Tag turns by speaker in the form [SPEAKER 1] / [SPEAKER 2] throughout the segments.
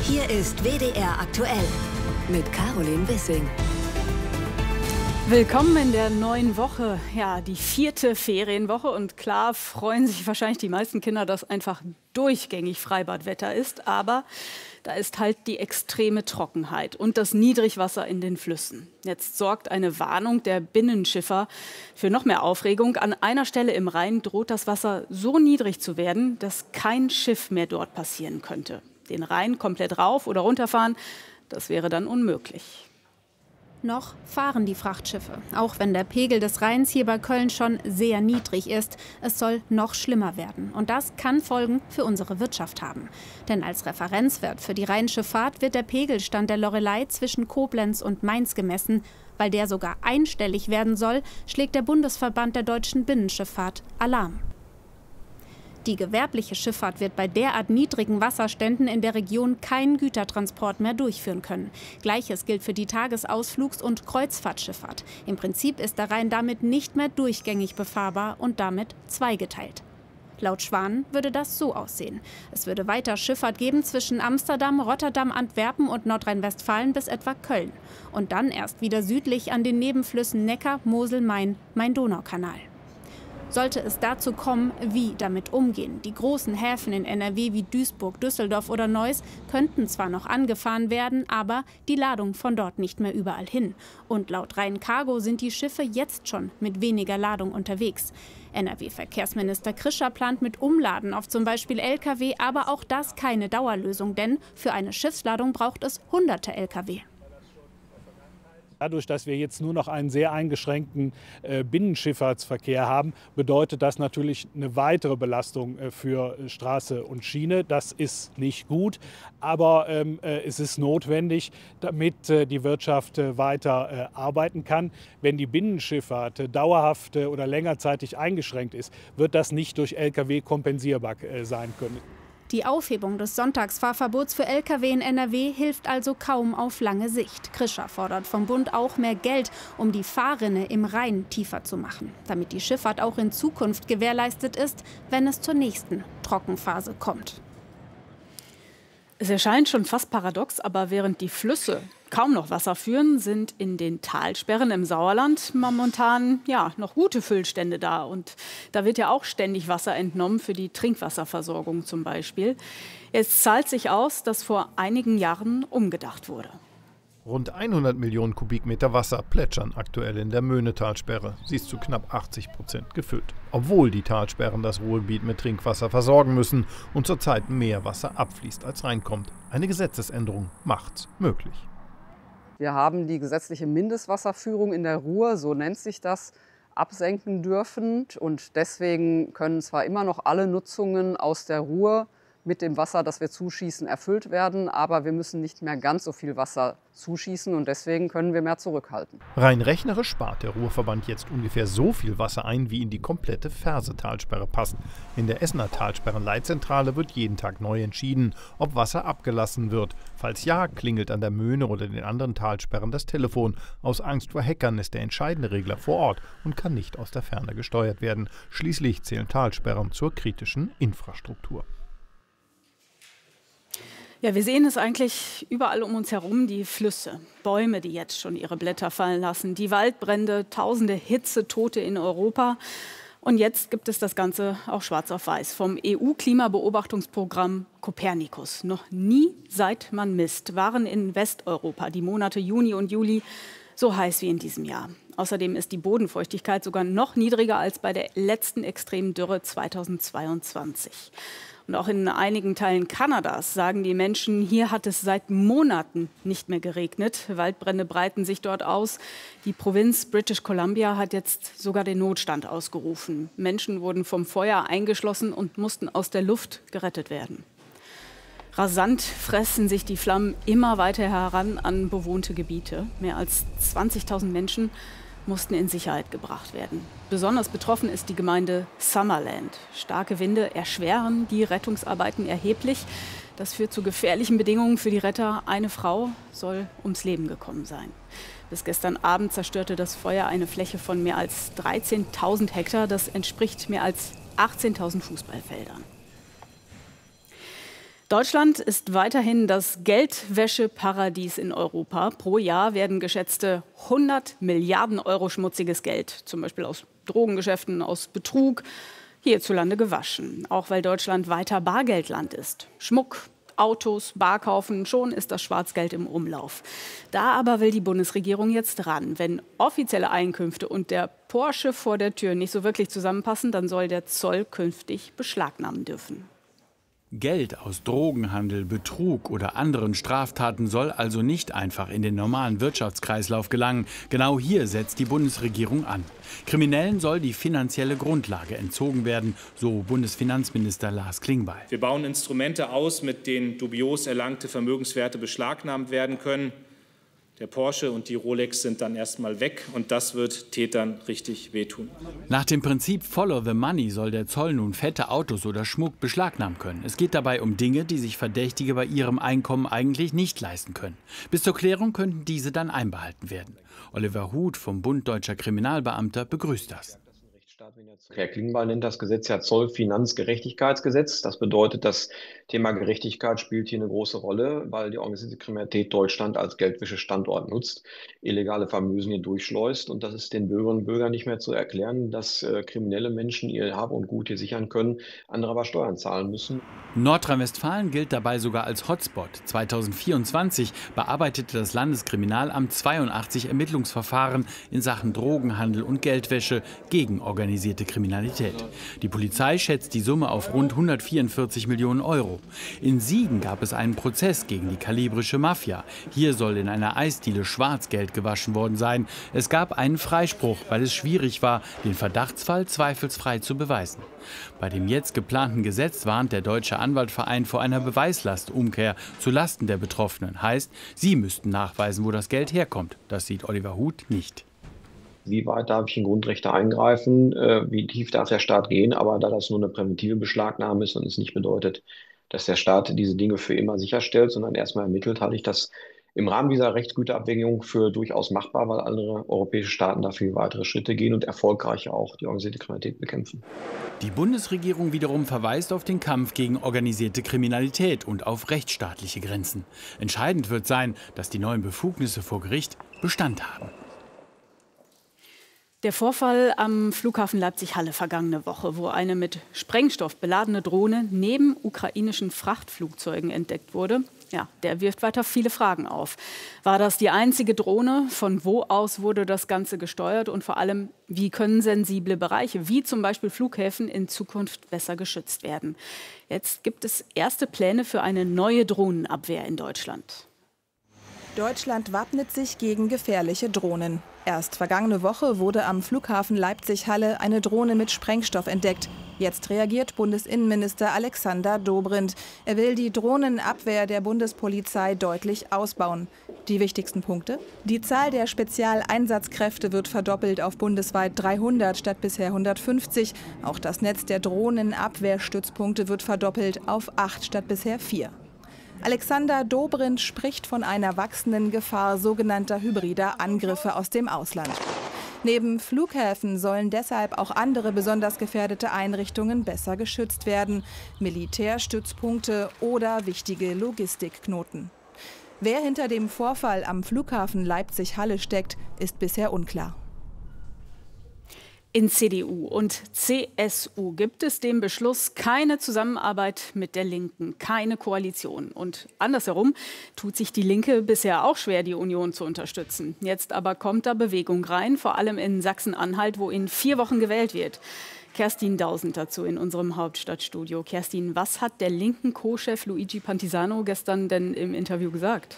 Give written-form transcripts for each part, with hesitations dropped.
[SPEAKER 1] Hier ist WDR aktuell mit Caroline Wissing.
[SPEAKER 2] Willkommen in der neuen Woche, ja, die 4. Ferienwoche. Und klar freuen sich wahrscheinlich die meisten Kinder, dass einfach durchgängig Freibadwetter ist. Aber da ist halt die extreme Trockenheit und das Niedrigwasser in den Flüssen. Jetzt sorgt eine Warnung der Binnenschiffer für noch mehr Aufregung. An einer Stelle im Rhein droht das Wasser so niedrig zu werden, dass kein Schiff mehr dort passieren könnte. Den Rhein komplett rauf oder runterfahren, das wäre dann unmöglich.
[SPEAKER 3] Noch fahren die Frachtschiffe, auch wenn der Pegel des Rheins hier bei Köln schon sehr niedrig ist. Es soll noch schlimmer werden. Und das kann Folgen für unsere Wirtschaft haben. Denn als Referenzwert für die rheinische Fahrt wird der Pegelstand der Loreley zwischen Koblenz und Mainz gemessen. Weil der sogar einstellig werden soll, schlägt der Bundesverband der deutschen Binnenschifffahrt Alarm. Die gewerbliche Schifffahrt wird bei derart niedrigen Wasserständen in der Region keinen Gütertransport mehr durchführen können. Gleiches gilt für die Tagesausflugs- und Kreuzfahrtschifffahrt. Im Prinzip ist der Rhein damit nicht mehr durchgängig befahrbar und damit zweigeteilt. Laut Schwan würde das so aussehen. Es würde weiter Schifffahrt geben zwischen Amsterdam, Rotterdam, Antwerpen und Nordrhein-Westfalen bis etwa Köln. Und dann erst wieder südlich an den Nebenflüssen Neckar, Mosel, Main, Main-Donau-Kanal. Sollte es dazu kommen, wie damit umgehen? Die großen Häfen in NRW wie Duisburg, Düsseldorf oder Neuss könnten zwar noch angefahren werden, aber die Ladung von dort nicht mehr überall hin. Und laut Rhein-Cargo sind die Schiffe jetzt schon mit weniger Ladung unterwegs. NRW-Verkehrsminister Krischer plant mit Umladen auf zum Beispiel Lkw, aber auch das keine Dauerlösung, denn für eine Schiffsladung braucht es hunderte Lkw.
[SPEAKER 4] Dadurch, dass wir jetzt nur noch einen sehr eingeschränkten Binnenschifffahrtsverkehr haben, bedeutet das natürlich eine weitere Belastung für Straße und Schiene. Das ist nicht gut, aber es ist notwendig, damit die Wirtschaft weiter arbeiten kann. Wenn die Binnenschifffahrt dauerhaft oder längerzeitig eingeschränkt ist, wird das nicht durch Lkw kompensierbar sein können.
[SPEAKER 3] Die Aufhebung des Sonntagsfahrverbots für Lkw in NRW hilft also kaum auf lange Sicht. Krischer fordert vom Bund auch mehr Geld, um die Fahrrinne im Rhein tiefer zu machen, damit die Schifffahrt auch in Zukunft gewährleistet ist, wenn es zur nächsten Trockenphase kommt.
[SPEAKER 2] Es erscheint schon fast paradox, aber während die Flüsse kaum noch Wasser führen, sind in den Talsperren im Sauerland momentan noch gute Füllstände da. Und da wird ja auch ständig Wasser entnommen für die Trinkwasserversorgung zum Beispiel. Es zahlt sich aus, dass vor einigen Jahren umgedacht wurde.
[SPEAKER 5] Rund 100 Millionen Kubikmeter Wasser plätschern aktuell in der Möhne-Talsperre. Sie ist zu knapp 80% gefüllt. Obwohl die Talsperren das Ruhrgebiet mit Trinkwasser versorgen müssen und zurzeit mehr Wasser abfließt als reinkommt. Eine Gesetzesänderung macht's möglich.
[SPEAKER 6] Wir haben die gesetzliche Mindestwasserführung in der Ruhr, so nennt sich das, absenken dürfen. Und deswegen können zwar immer noch alle Nutzungen aus der Ruhr mit dem Wasser, das wir zuschießen, erfüllt werden. Aber wir müssen nicht mehr ganz so viel Wasser zuschießen und deswegen können wir mehr zurückhalten.
[SPEAKER 5] Rein rechnerisch spart der Ruhrverband jetzt ungefähr so viel Wasser ein, wie in die komplette Ferse-Talsperre passt. In der Essener Talsperrenleitzentrale wird jeden Tag neu entschieden, ob Wasser abgelassen wird. Falls ja, klingelt an der Möhne oder den anderen Talsperren das Telefon. Aus Angst vor Hackern ist der entscheidende Regler vor Ort und kann nicht aus der Ferne gesteuert werden. Schließlich zählen Talsperren zur kritischen Infrastruktur.
[SPEAKER 2] Ja, wir sehen es eigentlich überall um uns herum, die Flüsse, Bäume, die jetzt schon ihre Blätter fallen lassen, die Waldbrände, tausende Hitzetote in Europa. Und jetzt gibt es das Ganze auch schwarz auf weiß vom EU-Klimabeobachtungsprogramm Copernicus. Noch nie, seit man misst, waren in Westeuropa die Monate Juni und Juli so heiß wie in diesem Jahr. Außerdem ist die Bodenfeuchtigkeit sogar noch niedriger als bei der letzten extremen Dürre 2022. Und auch in einigen Teilen Kanadas sagen die Menschen, hier hat es seit Monaten nicht mehr geregnet. Waldbrände breiten sich dort aus. Die Provinz British Columbia hat jetzt sogar den Notstand ausgerufen. Menschen wurden vom Feuer eingeschlossen und mussten aus der Luft gerettet werden. Rasant fressen sich die Flammen immer weiter heran an bewohnte Gebiete. Mehr als 20.000 Menschen mussten in Sicherheit gebracht werden. Besonders betroffen ist die Gemeinde Summerland. Starke Winde erschweren die Rettungsarbeiten erheblich. Das führt zu gefährlichen Bedingungen für die Retter. Eine Frau soll ums Leben gekommen sein. Bis gestern Abend zerstörte das Feuer eine Fläche von mehr als 13.000 Hektar. Das entspricht mehr als 18.000 Fußballfeldern. Deutschland ist weiterhin das Geldwäscheparadies in Europa. Pro Jahr werden geschätzte 100 Milliarden Euro schmutziges Geld, zum Beispiel aus Drogengeschäften, aus Betrug, hierzulande gewaschen. Auch weil Deutschland weiter Bargeldland ist. Schmuck, Autos, Bar kaufen, schon ist das Schwarzgeld im Umlauf. Da aber will die Bundesregierung jetzt ran. Wenn offizielle Einkünfte und der Porsche vor der Tür nicht so wirklich zusammenpassen, dann soll der Zoll künftig beschlagnahmen dürfen.
[SPEAKER 7] Geld aus Drogenhandel, Betrug oder anderen Straftaten soll also nicht einfach in den normalen Wirtschaftskreislauf gelangen. Genau hier setzt die Bundesregierung an. Kriminellen soll die finanzielle Grundlage entzogen werden, so Bundesfinanzminister Lars Klingbeil.
[SPEAKER 8] Wir bauen Instrumente aus, mit denen dubios erlangte Vermögenswerte beschlagnahmt werden können. Der Porsche und die Rolex sind dann erstmal weg und das wird Tätern richtig wehtun.
[SPEAKER 7] Nach dem Prinzip Follow the Money soll der Zoll nun fette Autos oder Schmuck beschlagnahmen können. Es geht dabei um Dinge, die sich Verdächtige bei ihrem Einkommen eigentlich nicht leisten können. Bis zur Klärung könnten diese dann einbehalten werden. Oliver Huth vom Bund Deutscher Kriminalbeamter begrüßt das.
[SPEAKER 9] Herr Klingbeil nennt das Gesetz ja Zollfinanzgerechtigkeitsgesetz. Das bedeutet, das Thema Gerechtigkeit spielt hier eine große Rolle, weil die organisierte Kriminalität Deutschland als Geldwäschestandort nutzt, illegale Vermögen hier durchschleust. Und das ist den Bürgerinnen und Bürgern nicht mehr zu erklären, dass kriminelle Menschen ihr Hab und Gut hier sichern können, andere aber Steuern zahlen müssen.
[SPEAKER 7] Nordrhein-Westfalen gilt dabei sogar als Hotspot. 2024 bearbeitete das Landeskriminalamt 82 Ermittlungsverfahren in Sachen Drogenhandel und Geldwäsche gegen organisierte Kriminalität. Die Polizei schätzt die Summe auf rund 144 Millionen Euro. In Siegen gab es einen Prozess gegen die kalibrische Mafia. Hier soll in einer Eisdiele Schwarzgeld gewaschen worden sein. Es gab einen Freispruch, weil es schwierig war, den Verdachtsfall zweifelsfrei zu beweisen. Bei dem jetzt geplanten Gesetz warnt der Deutsche Anwaltverein vor einer Beweislastumkehr zu Lasten der Betroffenen. Heißt, sie müssten nachweisen, wo das Geld herkommt. Das sieht Oliver Huth nicht.
[SPEAKER 9] Wie weit darf ich in Grundrechte eingreifen? Wie tief darf der Staat gehen? Aber da das nur eine präventive Beschlagnahme ist und es nicht bedeutet, dass der Staat diese Dinge für immer sicherstellt, sondern erstmal ermittelt, halte ich das im Rahmen dieser Rechtsgüterabwägung für durchaus machbar, weil andere europäische Staaten dafür weitere Schritte gehen und erfolgreich auch die organisierte Kriminalität bekämpfen.
[SPEAKER 7] Die Bundesregierung wiederum verweist auf den Kampf gegen organisierte Kriminalität und auf rechtsstaatliche Grenzen. Entscheidend wird sein, dass die neuen Befugnisse vor Gericht Bestand haben.
[SPEAKER 2] Der Vorfall am Flughafen Leipzig-Halle vergangene Woche, wo eine mit Sprengstoff beladene Drohne neben ukrainischen Frachtflugzeugen entdeckt wurde, ja, der wirft weiter viele Fragen auf. War das die einzige Drohne? Von wo aus wurde das Ganze gesteuert? Und vor allem, wie können sensible Bereiche, wie zum Beispiel Flughäfen, in Zukunft besser geschützt werden? Jetzt gibt es erste Pläne für eine neue Drohnenabwehr in Deutschland.
[SPEAKER 10] Deutschland wappnet sich gegen gefährliche Drohnen. Erst vergangene Woche wurde am Flughafen Leipzig-Halle eine Drohne mit Sprengstoff entdeckt. Jetzt reagiert Bundesinnenminister Alexander Dobrindt. Er will die Drohnenabwehr der Bundespolizei deutlich ausbauen. Die wichtigsten Punkte? Die Zahl der Spezialeinsatzkräfte wird verdoppelt auf bundesweit 300 statt bisher 150. Auch das Netz der Drohnenabwehrstützpunkte wird verdoppelt auf 8 statt bisher 4. Alexander Dobrindt spricht von einer wachsenden Gefahr sogenannter hybrider Angriffe aus dem Ausland. Neben Flughäfen sollen deshalb auch andere besonders gefährdete Einrichtungen besser geschützt werden. Militärstützpunkte oder wichtige Logistikknoten. Wer hinter dem Vorfall am Flughafen Leipzig-Halle steckt, ist bisher unklar.
[SPEAKER 2] In CDU und CSU gibt es den Beschluss, keine Zusammenarbeit mit der Linken, keine Koalition. Und andersherum tut sich die Linke bisher auch schwer, die Union zu unterstützen. Jetzt aber kommt da Bewegung rein, vor allem in Sachsen-Anhalt, wo in 4 Wochen gewählt wird. Kerstin Dausend dazu in unserem Hauptstadtstudio. Kerstin, was hat der linken Co-Chef Luigi Pantisano gestern denn im Interview gesagt?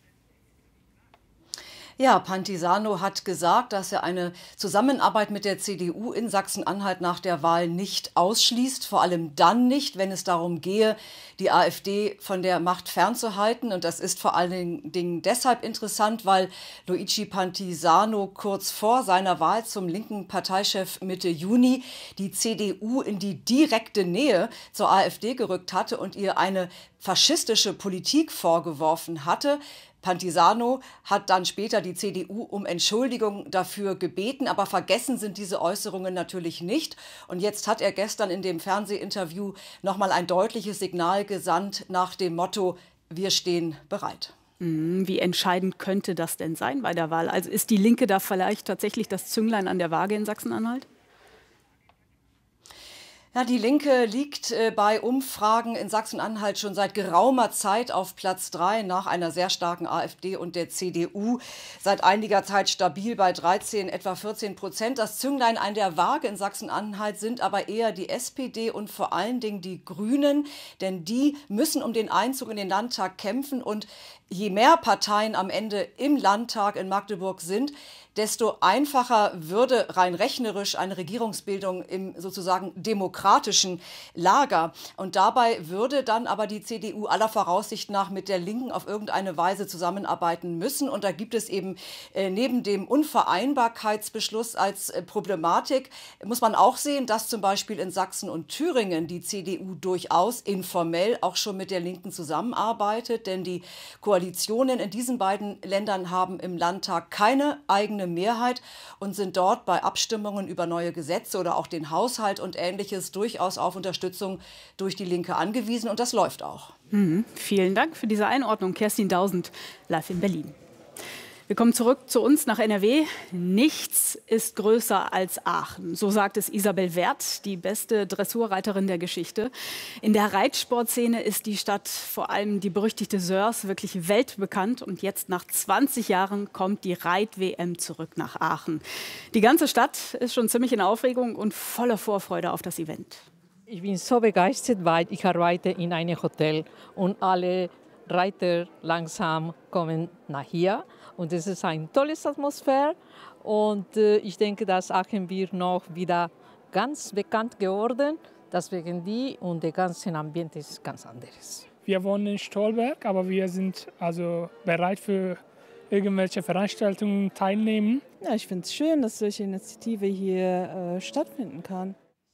[SPEAKER 11] Ja, Pantisano hat gesagt, dass er eine Zusammenarbeit mit der CDU in Sachsen-Anhalt nach der Wahl nicht ausschließt. Vor allem dann nicht, wenn es darum gehe, die AfD von der Macht fernzuhalten. Und das ist vor allen Dingen deshalb interessant, weil Luigi Pantisano kurz vor seiner Wahl zum linken Parteichef Mitte Juni die CDU in die direkte Nähe zur AfD gerückt hatte und ihr eine faschistische Politik vorgeworfen hatte. Pantisano hat dann später die CDU um Entschuldigung dafür gebeten, aber vergessen sind diese Äußerungen natürlich nicht. Und jetzt hat er gestern in dem Fernsehinterview nochmal ein deutliches Signal gesandt nach dem Motto: Wir stehen bereit.
[SPEAKER 2] Wie entscheidend könnte das denn sein bei der Wahl? Also ist die Linke da vielleicht tatsächlich das Zünglein an der Waage in Sachsen-Anhalt?
[SPEAKER 11] Ja, die Linke liegt bei Umfragen in Sachsen-Anhalt schon seit geraumer Zeit auf Platz 3 nach einer sehr starken AfD und der CDU. Seit einiger Zeit stabil bei 13, etwa 14%. Das Zünglein an der Waage in Sachsen-Anhalt sind aber eher die SPD und vor allen Dingen die Grünen. Denn die müssen um den Einzug in den Landtag kämpfen. Und je mehr Parteien am Ende im Landtag in Magdeburg sind, desto einfacher würde rein rechnerisch eine Regierungsbildung im sozusagen demokratischen Lager. Und dabei würde dann aber die CDU aller Voraussicht nach mit der Linken auf irgendeine Weise zusammenarbeiten müssen. Und da gibt es eben neben dem Unvereinbarkeitsbeschluss als Problematik, muss man auch sehen, dass zum Beispiel in Sachsen und Thüringen die CDU durchaus informell auch schon mit der Linken zusammenarbeitet. Denn die Koalitionen in diesen beiden Ländern haben im Landtag keine eigene Mehrheit und sind dort bei Abstimmungen über neue Gesetze oder auch den Haushalt und Ähnliches durchaus auf Unterstützung durch die Linke angewiesen. Und das läuft auch.
[SPEAKER 2] Vielen Dank für diese Einordnung. Kerstin Dausend, live in Berlin. Wir kommen zurück zu uns nach NRW. Nichts ist größer als Aachen. So sagt es Isabel Werth, die beste Dressurreiterin der Geschichte. In der Reitsportszene ist die Stadt, vor allem die berüchtigte Sörs, wirklich weltbekannt. Und jetzt nach 20 Jahren kommt die Reit-WM zurück nach Aachen. Die ganze Stadt ist schon ziemlich in Aufregung und voller Vorfreude auf das Event.
[SPEAKER 12] Ich bin so begeistert, weil ich arbeite in einem Hotel und alle Reiter langsam kommen nach hier. Und es ist eine tolle Atmosphäre und ich denke, dass Aachen wird noch wieder ganz bekannt geworden. Deswegen die und der ganze Ambiente ist ganz anderes.
[SPEAKER 13] Wir wohnen in Stolberg, aber wir sind also bereit für irgendwelche Veranstaltungen teilnehmen.
[SPEAKER 14] Ja, ich finde es schön, dass solche Initiative hier stattfinden kann.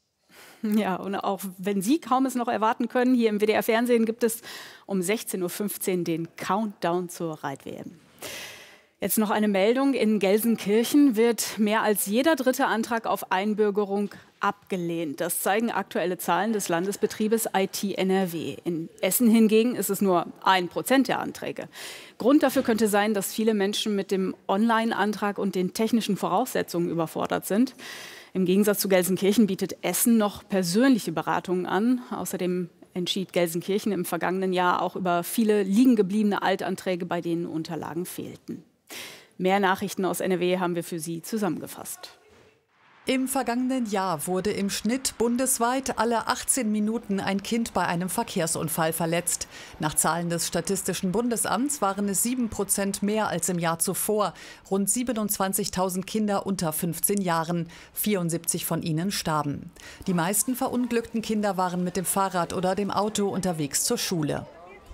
[SPEAKER 2] Ja, und auch wenn Sie kaum es noch erwarten können, hier im WDR-Fernsehen gibt es um 16:15 Uhr den Countdown zur Reit-WM. Jetzt noch eine Meldung. In Gelsenkirchen wird mehr als jeder dritte Antrag auf Einbürgerung abgelehnt. Das zeigen aktuelle Zahlen des Landesbetriebes IT NRW. In Essen hingegen ist es nur 1% der Anträge. Grund dafür könnte sein, dass viele Menschen mit dem Online-Antrag und den technischen Voraussetzungen überfordert sind. Im Gegensatz zu Gelsenkirchen bietet Essen noch persönliche Beratungen an. Außerdem entschied Gelsenkirchen im vergangenen Jahr auch über viele liegen gebliebene Altanträge, bei denen Unterlagen fehlten. Mehr Nachrichten aus NRW haben wir für Sie zusammengefasst.
[SPEAKER 15] Im vergangenen Jahr wurde im Schnitt bundesweit alle 18 Minuten ein Kind bei einem Verkehrsunfall verletzt. Nach Zahlen des Statistischen Bundesamts waren es 7% mehr als im Jahr zuvor. Rund 27.000 Kinder unter 15 Jahren. 74 von ihnen starben. Die meisten verunglückten Kinder waren mit dem Fahrrad oder dem Auto unterwegs zur Schule.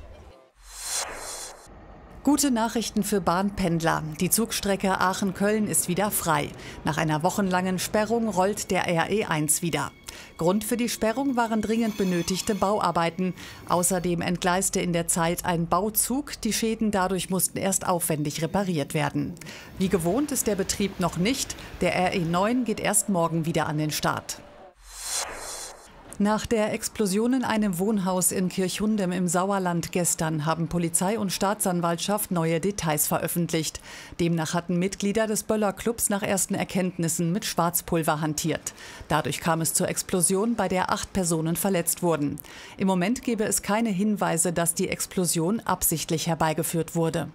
[SPEAKER 15] Gute Nachrichten für Bahnpendler. Die Zugstrecke Aachen-Köln ist wieder frei. Nach einer wochenlangen Sperrung rollt der RE1 wieder. Grund für die Sperrung waren dringend benötigte Bauarbeiten. Außerdem entgleiste in der Zeit ein Bauzug. Die Schäden dadurch mussten erst aufwendig repariert werden. Wie gewohnt ist der Betrieb noch nicht. Der RE9 geht erst morgen wieder an den Start. Nach der Explosion in einem Wohnhaus in Kirchhundem im Sauerland gestern haben Polizei und Staatsanwaltschaft neue Details veröffentlicht. Demnach hatten Mitglieder des Böller-Clubs nach ersten Erkenntnissen mit Schwarzpulver hantiert. Dadurch kam es zur Explosion, bei der 8 Personen verletzt wurden. Im Moment gebe es keine Hinweise, dass die Explosion absichtlich herbeigeführt wurde.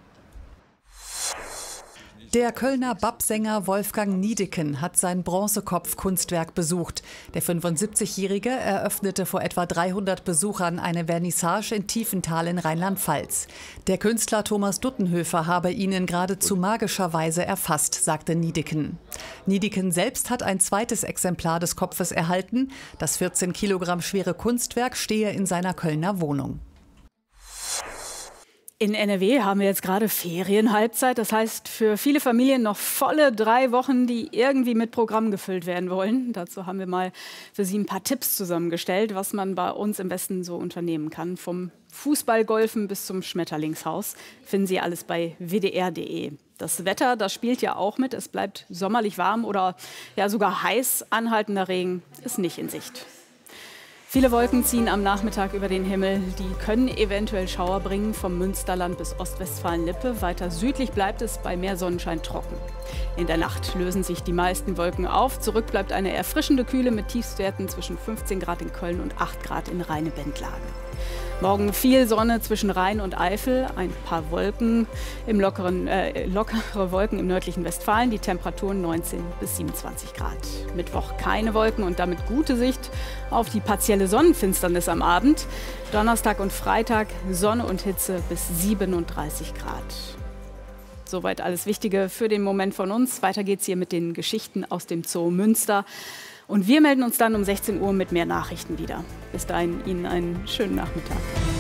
[SPEAKER 15] Der Kölner Bab-Sänger Wolfgang Niedecken hat sein Bronzekopf-Kunstwerk besucht. Der 75-Jährige eröffnete vor etwa 300 Besuchern eine Vernissage in Tiefenthal in Rheinland-Pfalz. Der Künstler Thomas Duttenhöfer habe ihn in geradezu magischer Weise erfasst, sagte Niedecken. Niedecken selbst hat ein zweites Exemplar des Kopfes erhalten. Das 14 Kilogramm schwere Kunstwerk stehe in seiner Kölner Wohnung.
[SPEAKER 2] In NRW haben wir jetzt gerade Ferienhalbzeit. Das heißt, für viele Familien noch volle 3 Wochen, die irgendwie mit Programm gefüllt werden wollen. Dazu haben wir mal für Sie ein paar Tipps zusammengestellt, was man bei uns im Westen so unternehmen kann. Vom Fußballgolfen bis zum Schmetterlingshaus finden Sie alles bei wdr.de. Das Wetter, das spielt ja auch mit. Es bleibt sommerlich warm oder ja sogar heiß. Anhaltender Regen ist nicht in Sicht. Viele Wolken ziehen am Nachmittag über den Himmel. Die können eventuell Schauer bringen, vom Münsterland bis Ostwestfalen-Lippe. Weiter südlich bleibt es bei mehr Sonnenschein trocken. In der Nacht lösen sich die meisten Wolken auf. Zurück bleibt eine erfrischende Kühle mit Tiefstwerten zwischen 15 Grad in Köln und 8 Grad in Rheine-Bendlage. Morgen viel Sonne zwischen Rhein und Eifel, ein paar Wolken, lockere Wolken im nördlichen Westfalen, die Temperaturen 19 bis 27 Grad. Mittwoch keine Wolken und damit gute Sicht auf die partielle Sonnenfinsternis am Abend. Donnerstag und Freitag Sonne und Hitze bis 37 Grad. Soweit alles Wichtige für den Moment von uns. Weiter geht's hier mit den Geschichten aus dem Zoo Münster. Und wir melden uns dann um 16 Uhr mit mehr Nachrichten wieder. Bis dahin Ihnen einen schönen Nachmittag.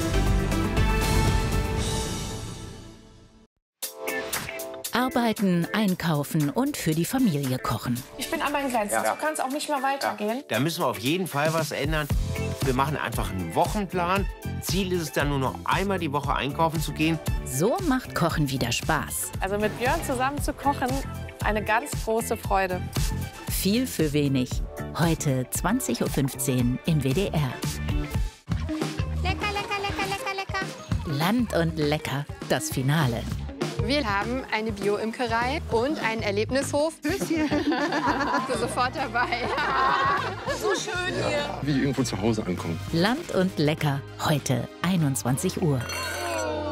[SPEAKER 16] Arbeiten, einkaufen und für die Familie kochen.
[SPEAKER 17] Ich bin an meinen Grenzen. Ja. So kann es auch nicht mehr weitergehen.
[SPEAKER 18] Ja. Da müssen wir auf jeden Fall was ändern. Wir machen einfach einen Wochenplan. Ziel ist es dann nur noch einmal die Woche einkaufen zu gehen.
[SPEAKER 16] So macht Kochen wieder Spaß.
[SPEAKER 17] Also mit Björn zusammen zu kochen, eine ganz große Freude.
[SPEAKER 16] Viel für wenig. Heute 20:15 Uhr im WDR.
[SPEAKER 19] Lecker, lecker, lecker, lecker, lecker.
[SPEAKER 16] Land und Lecker, das Finale.
[SPEAKER 19] Wir haben eine Bio-Imkerei und einen Erlebnishof. Höschen. Bist du sofort dabei? So schön hier.
[SPEAKER 20] Wie irgendwo zu Hause ankommen.
[SPEAKER 16] Land und Lecker, heute 21 Uhr.